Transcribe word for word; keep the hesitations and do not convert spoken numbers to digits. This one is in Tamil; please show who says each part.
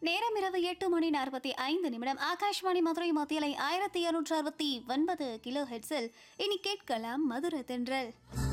Speaker 1: நேரம் இரவு எட்டு மணி நாற்பத்தி ஐந்து நிமிடம். ஆகாஷ்வாணி மதுரை மத்தியலை ஆயிரத்தி இருநூற்று அறுபத்தி ஒன்பது கிலோ ஹெட்ஸில் இனி கேட்கலாம் மதுர தென்றல்.